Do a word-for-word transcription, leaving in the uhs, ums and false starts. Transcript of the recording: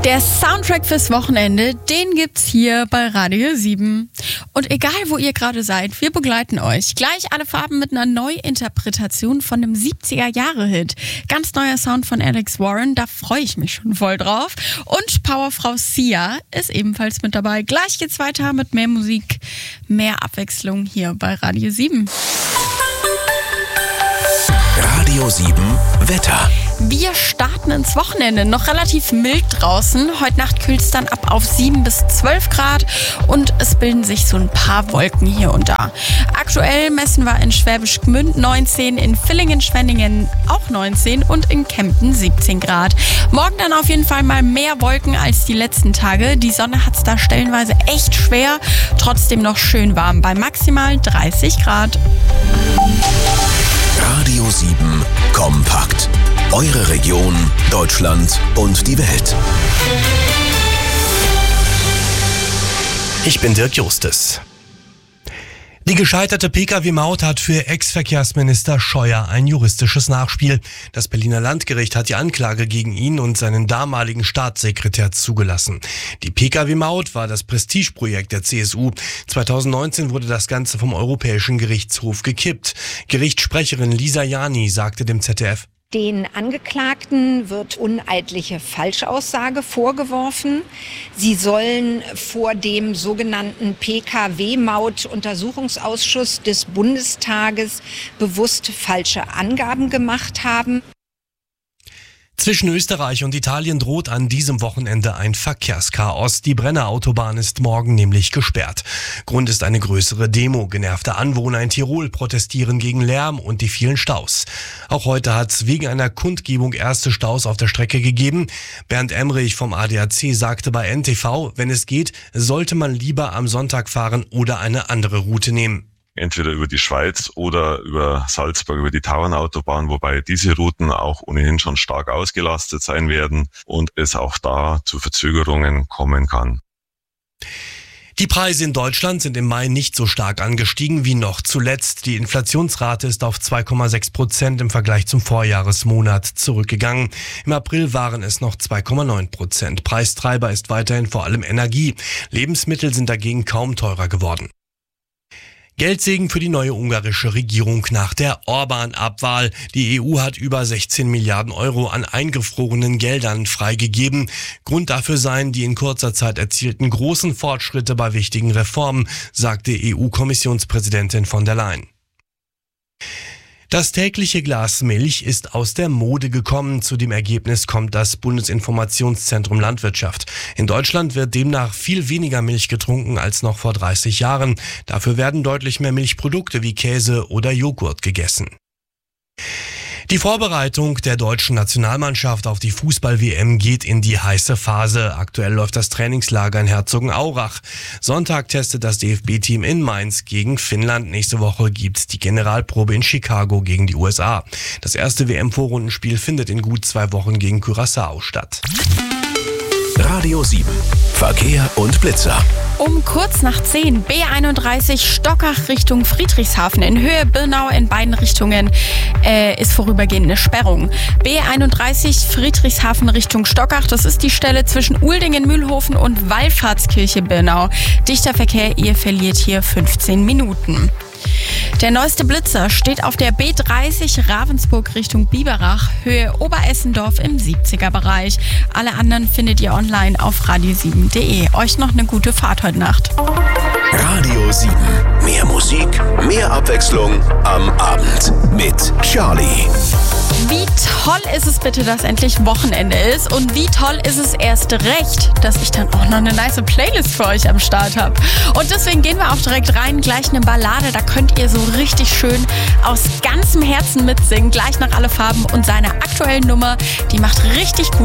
Der Soundtrack fürs Wochenende, den gibt's hier bei Radio sieben. Und egal, wo ihr gerade seid, wir begleiten euch. Gleich alle Farben mit einer Neuinterpretation von einem siebziger-Jahre-Hit. Ganz neuer Sound von Alex Warren, da freue ich mich schon voll drauf. Und Powerfrau Sia ist ebenfalls mit dabei. Gleich geht's weiter mit mehr Musik, mehr Abwechslung hier bei Radio sieben. Radio sieben Wetter. Wir starten ins Wochenende. Noch relativ mild draußen. Heute Nacht kühlt es dann ab auf sieben bis zwölf Grad und es bilden sich so ein paar Wolken hier und da. Aktuell messen wir in Schwäbisch Gmünd neunzehn, in Villingen-Schwenningen auch neunzehn und in Kempten siebzehn Grad. Morgen dann auf jeden Fall mal mehr Wolken als die letzten Tage. Die Sonne hat es da stellenweise echt schwer. Trotzdem noch schön warm bei maximal dreißig Grad. Radio sieben Kompakt. Eure Region, Deutschland und die Welt. Ich bin Dirk Justus. Die gescheiterte Pkw-Maut hat für Ex-Verkehrsminister Scheuer ein juristisches Nachspiel. Das Berliner Landgericht hat die Anklage gegen ihn und seinen damaligen Staatssekretär zugelassen. Die Pkw-Maut war das Prestigeprojekt der C S U. zweitausendneunzehn wurde das Ganze vom Europäischen Gerichtshof gekippt. Gerichtssprecherin Lisa Jani sagte dem Z D F: Den Angeklagten wird uneidliche Falschaussage vorgeworfen. Sie sollen vor dem sogenannten Pkw-Maut-Untersuchungsausschuss des Bundestages bewusst falsche Angaben gemacht haben. Zwischen Österreich und Italien droht an diesem Wochenende ein Verkehrschaos. Die Brenner Autobahn ist morgen nämlich gesperrt. Grund ist eine größere Demo. Genervte Anwohner in Tirol protestieren gegen Lärm und die vielen Staus. Auch heute hat es wegen einer Kundgebung erste Staus auf der Strecke gegeben. Bernd Emrich vom A D A C sagte bei N T V, wenn es geht, sollte man lieber am Sonntag fahren oder eine andere Route nehmen. Entweder über die Schweiz oder über Salzburg, über die Tauernautobahn, wobei diese Routen auch ohnehin schon stark ausgelastet sein werden und es auch da zu Verzögerungen kommen kann. Die Preise in Deutschland sind im Mai nicht so stark angestiegen wie noch zuletzt. Die Inflationsrate ist auf zwei Komma sechs Prozent im Vergleich zum Vorjahresmonat zurückgegangen. Im April waren es noch zwei Komma neun Prozent. Preistreiber ist weiterhin vor allem Energie. Lebensmittel sind dagegen kaum teurer geworden. Geldsegen für die neue ungarische Regierung nach der Orbán-Abwahl. Die E U hat über sechzehn Milliarden Euro an eingefrorenen Geldern freigegeben. Grund dafür seien die in kurzer Zeit erzielten großen Fortschritte bei wichtigen Reformen, sagte E U-Kommissionspräsidentin von der Leyen. Das tägliche Glas Milch ist aus der Mode gekommen. Zu dem Ergebnis kommt das Bundesinformationszentrum Landwirtschaft. In Deutschland wird demnach viel weniger Milch getrunken als noch vor dreißig Jahren. Dafür werden deutlich mehr Milchprodukte wie Käse oder Joghurt gegessen. Die Vorbereitung der deutschen Nationalmannschaft auf die Fußball-W M geht in die heiße Phase. Aktuell läuft das Trainingslager in Herzogenaurach. Sonntag testet das D F B-Team in Mainz gegen Finnland. Nächste Woche gibt's die Generalprobe in Chicago gegen die U S A. Das erste W M-Vorrundenspiel findet in gut zwei Wochen gegen Curaçao statt. Radio sieben Verkehr und Blitzer. Um kurz nach zehn, B einunddreißig Stockach Richtung Friedrichshafen in Höhe Birnau in beiden Richtungen äh, ist vorübergehende Sperrung. B einunddreißig Friedrichshafen Richtung Stockach, das ist die Stelle zwischen Uldingen-Mühlhofen und Wallfahrtskirche Birnau. Dichter Verkehr, ihr verliert hier fünfzehn Minuten. Der neueste Blitzer steht auf der B dreißig Ravensburg Richtung Biberach, Höhe Oberessendorf im siebziger Bereich. Alle anderen findet ihr online auf radio sieben punkt de. Euch noch eine gute Fahrt heute Nacht. Radio sieben. Mehr Musik, mehr Abwechslung am Abend mit Charlie. Wie toll ist es bitte, dass endlich Wochenende ist und wie toll ist es erst recht, dass ich dann auch noch eine nice Playlist für euch am Start habe. Und deswegen gehen wir auch direkt rein, gleich eine Ballade, da könnt ihr so richtig schön aus ganzem Herzen mitsingen, gleich nach Alle Farben und seiner aktuellen Nummer, die macht richtig gut